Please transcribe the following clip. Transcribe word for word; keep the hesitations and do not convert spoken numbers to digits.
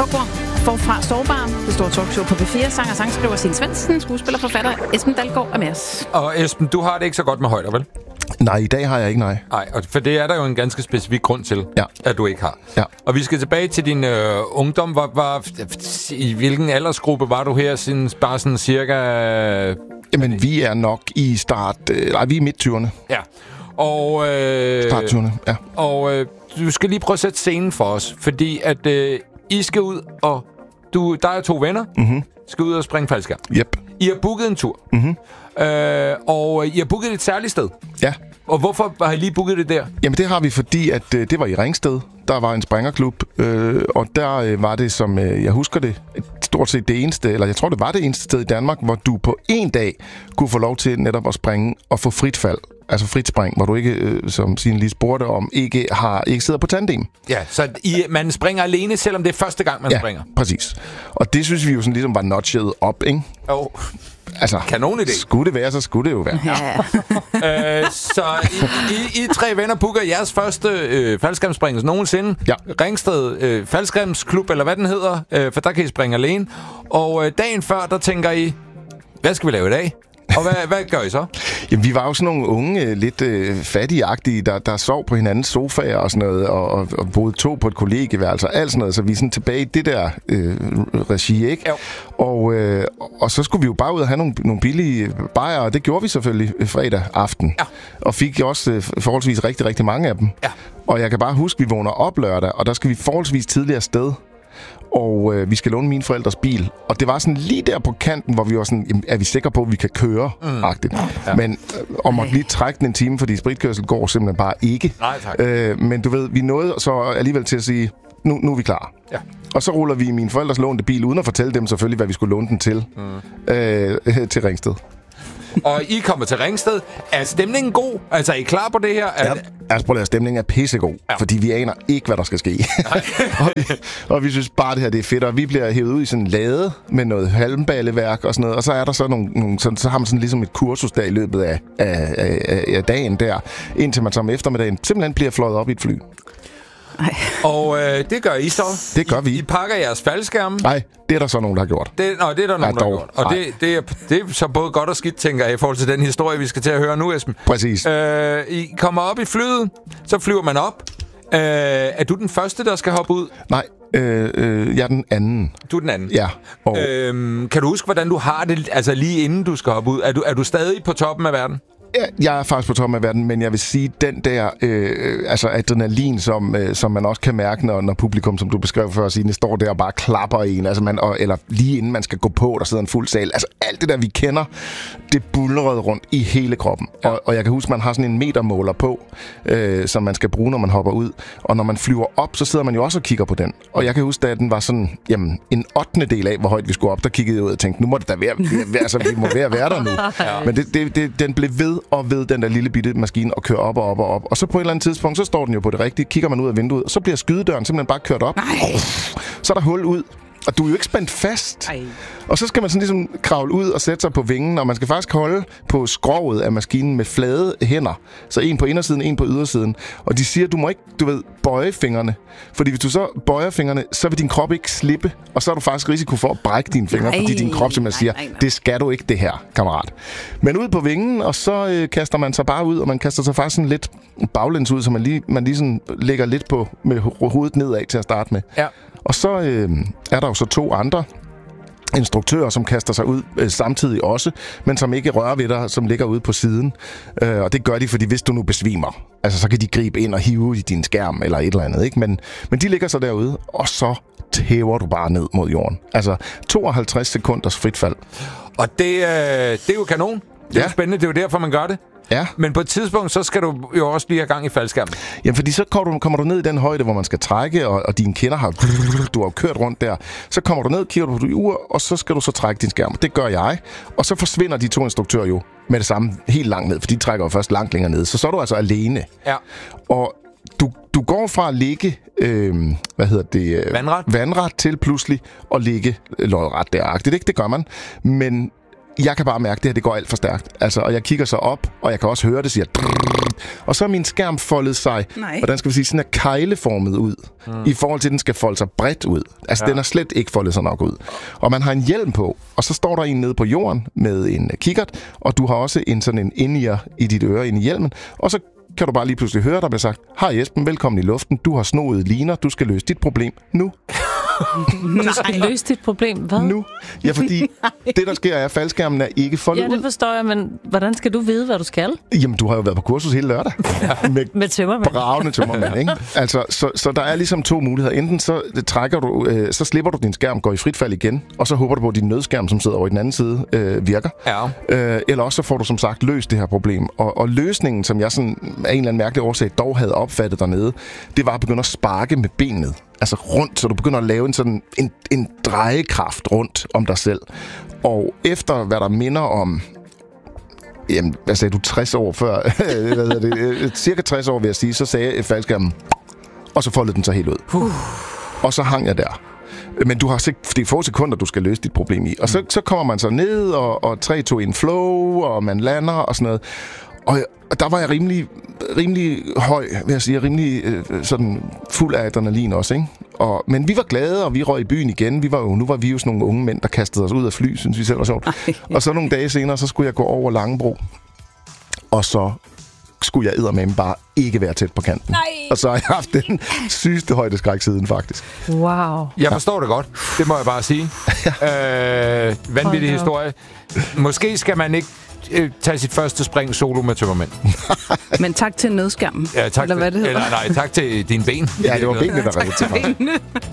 Kågård, forfra sårbar, det store talkshow på B fire, sanger og sangskriver Signe Svendsen, skuespiller forfatter Esben Dalgaard er med os. Og Esben, du har det ikke så godt med højder, vel? Nej, i dag har jeg ikke, nej. Nej, for det er der jo en ganske specifik grund til, ja. at du ikke har. Ja. Og vi skal tilbage til din øh, ungdom. Hvor, hvor, I hvilken aldersgruppe var du her, siden bare sådan cirka... Jamen, vi er nok i start... Øh, nej, vi er midt-tyverne. Ja. Og, øh, Start-tyverne, ja. Og øh, du skal lige prøve at sætte scenen for os, fordi at øh, I skal ud, og du, der er to venner, mm-hmm. skal ud og springe faldskærm. Yep. I har booket en tur, mm-hmm. øh, og I har booket et særligt sted. Ja. Og hvorfor har I lige booket det der? Jamen, det har vi, fordi at øh, det var i Ringsted. Der var en springerklub, øh, og der øh, var det, som øh, jeg husker det, stort set det eneste, eller jeg tror, det var det eneste sted i Danmark, hvor du på en dag kunne få lov til netop at springe og få frit fald. Altså frit spring, hvor du ikke, øh, som Signe lige spurgte om, ikke, har, ikke sidder på tandem. Ja, så I, man springer alene, selvom det er første gang, man ja, springer. Præcis. Og det synes vi jo sådan ligesom var notchet op, ikke? Jo. Oh. Altså, kanon idé. Skulle det være, så skulle det jo være. Ja. øh, så I, I, I tre venner booker jeres første øh, faldskærmsspringelse nogensinde. Ja. Ringsted øh, faldskærmsklub, eller hvad den hedder, øh, for der kan I springe alene. Og øh, dagen før, der tænker I, hvad skal vi lave i dag? Og hvad, hvad gør I så? Jamen, vi var jo sådan nogle unge, lidt øh, fattigagtige, der, der sov på hinandens sofaer og sådan noget, og, og, og boede to på et kollegieværelse og alt sådan noget, så vi er sådan tilbage i det der øh, regi, ikke? Jo. Og, øh, og så skulle vi jo bare ud og have nogle, nogle billige bajer, og det gjorde vi selvfølgelig fredag aften. Ja. Og fik også øh, forholdsvis rigtig, rigtig mange af dem. Ja. Og jeg kan bare huske, at vi vågner op lørdag, og der skal vi forholdsvis tidligere sted. Og øh, vi skal låne mine forældres bil. Og det var sådan lige der på kanten, hvor vi var sådan, jamen, er vi sikre på, at vi kan køre? Mm. Ja. Men øh, og måtte lige trække den en time, fordi spritkørsel går simpelthen bare ikke. Nej, tak. Øh, men du ved, vi nåede så alligevel til at sige, nu, nu er vi klar. Ja. Og så ruller vi mine forældres lånte bil, uden at fortælle dem selvfølgelig, hvad vi skulle låne den til. Mm. Øh, til Ringsted. Og I kommer til Ringsted. Er stemningen god? Altså, er I klar på det her? Er... Ja, altså, prøv at stemningen er pissegod, ja. Fordi vi aner ikke, hvad der skal ske. og, vi, og vi synes bare, det her det er fedt, og vi bliver hævet ud i sådan en lade med noget halmballeværk og sådan noget, og så er der så nogle, nogle sådan, så har man sådan ligesom et kursus der i løbet af, af, af, af dagen der, indtil man så om eftermiddagen simpelthen bliver fløjet op i et fly. Ej. Og øh, det gør I så? Det gør vi. I, I pakker jeres faldskærme? Nej, det er der så nogen, der har gjort. Det, nej, det er der nogen, ja, der har gjort. Og det, det, er, det er så både godt og skidt, tænker jeg, i forhold til den historie, vi skal til at høre nu, Esben. Præcis. Øh, I kommer op i flyet, så flyver man op. Øh, er du den første, der skal hoppe ud? Nej, øh, øh, jeg er den anden. Du er den anden? Ja. Og... Øh, kan du huske, hvordan du har det, altså lige inden du skal hoppe ud? Er du, er du stadig på toppen af verden? Jeg er faktisk på toppen af verden, men jeg vil sige, den der øh, altså adrenalin, som, øh, som man også kan mærke, når, når publikum, som du beskrev før, Signe, står der og bare klapper en, altså man, og, eller lige inden man skal gå på, der sidder en fuld sal. Altså alt det der, vi kender, det bullerede rundt i hele kroppen. Ja. Og, og jeg kan huske, man har sådan en metermåler på, øh, som man skal bruge, når man hopper ud. Og når man flyver op, så sidder man jo også og kigger på den. Og jeg kan huske, at den var sådan, jamen, en ottende del af, hvor højt vi skulle op, der kiggede jeg ud og tænkte, nu må det da være, altså vi må være, være der nu. Ja. Men det, det, det, den blev ved og ved den der lille bitte maskine og kører op og op og op. Og så på et eller andet tidspunkt, så står den jo på det rigtige, kigger man ud af vinduet, og så bliver skydedøren simpelthen bare kørt op. Nej. Så er der hul ud, og du er jo ikke spændt fast. Ej. Og så skal man sådan ligesom kravle ud og sætte sig på vingen, og man skal faktisk holde på skroget af maskinen med flade hænder. Så en på indersiden, en på ydersiden. Og de siger, du må ikke, du ved, bøje fingrene. Fordi hvis du så bøjer fingrene, så vil din krop ikke slippe, og så er du faktisk risiko for at brække dine fingre, nej, fordi din krop simpelthen siger, nej, nej, nej. Det skal du ikke, det her, kammerat. Men ud på vingen, og så øh, kaster man sig bare ud, og man kaster sig faktisk sådan lidt baglæns ud, så man lige, man lige sådan lægger lidt på med hovedet nedad til at starte med. Ja. Og så øh, er der jo så to andre instruktører, som kaster sig ud øh, samtidig også, men som ikke rører ved dig, som ligger ude på siden. Øh, og det gør de, fordi hvis du nu besvimer, altså så kan de gribe ind og hive i din skærm eller et eller andet, ikke? Men, men de ligger så derude, og så tæver du bare ned mod jorden. Altså tooghalvtreds sekunders frit fald. Og det, øh, det er jo kanon. Det er ja. jo spændende, det er jo derfor, man gør det. Ja. Men på et tidspunkt, så skal du jo også lige have gang i faldskærmen. Jamen, fordi så kommer du, kommer du ned i den højde, hvor man skal trække, og, og dine kinder har... Du har kørt rundt der. Så kommer du ned, kigger du på dit ur, og så skal du så trække din skærm. Det gør jeg. Og så forsvinder de to instruktører jo med det samme helt langt ned, for de trækker jo først langt længere ned. Så så er du altså alene. Ja. Og du, du går fra at ligge... Øh, hvad hedder det? Vandret. Vandret til pludselig at ligge lodret der. Det, det gør man. Men... jeg kan bare mærke, at det her det går alt for stærkt. Altså, og jeg kigger så op, og jeg kan også høre det siger... Og så er min skærm foldet sig, Nej. hvordan skal vi sige, sådan er kejleformet ud, mm. i forhold til, at den skal folde sig bredt ud. Altså, ja. Den er slet ikke foldet sig nok ud. Og man har en hjelm på, og så står der en nede på jorden med en kikkert, og du har også en sådan en in-ear i dit øre inde i hjelmen, og så kan du bare lige pludselig høre, der bliver sagt, hej Esben, velkommen i luften, du har snoede liner, du skal løse dit problem nu. Du skal løse dit problem, hvad? Nu. Ja, fordi det, der sker, er, at faldskærmen er ikke foldet ud. Ja, det forstår jeg, men hvordan skal du vide, hvad du skal? Jamen, du har jo været på kursus hele lørdag. med med tømmermænd. Bravende tømmermænd, ikke? Altså, så, så der er ligesom to muligheder. Enten så trækker du, øh, så slipper du din skærm, går i frit fald igen, og så håber du på, at din nødskærm, som sidder over i den anden side, øh, virker. Ja. Øh, eller også så får du som sagt løst det her problem. Og, og løsningen, som jeg sådan af en eller anden mærkelig årsag dog havde opfattet dernede, det var at begynde at sparke med benet. Altså rundt, så du begynder at lave en sådan en, en drejekraft rundt om dig selv. Og efter hvad der minder om, jamen, hvad sagde du, tres år før, hvad hedder det, cirka tres år vil jeg sige, så sagde faldskærmen, og så foldede den sig helt ud. Uh. Og så hang jeg der. Men du har det er få sekunder, du skal løse dit problem i. Og så, så kommer man så ned, og, og tre to en flow, og man lander og sådan noget. Og Og der var jeg rimelig, rimelig høj, vil jeg sige, rimelig øh, sådan fuld af adrenalin også, ikke? Og, men vi var glade, og vi røg i byen igen. Vi var jo, nu var vi jo sådan nogle unge mænd, der kastede os ud af fly, synes vi selv var sjovt. Og så nogle dage senere, så skulle jeg gå over Langebro, og så skulle jeg eddermame bare ikke være tæt på kanten. Nej. Og så har jeg haft den sygeste højdeskræk siden, faktisk. Wow. Jeg forstår det godt. Det må jeg bare sige. øh, vanvittig historie. Måske skal man ikke øh, tage sit første spring solo med tømmermænd. Men tak til nødskærmen. Ja, tak eller hvad det hedder. Eller nej, tak til dine ben. Ja, det var benene, der redde til mig.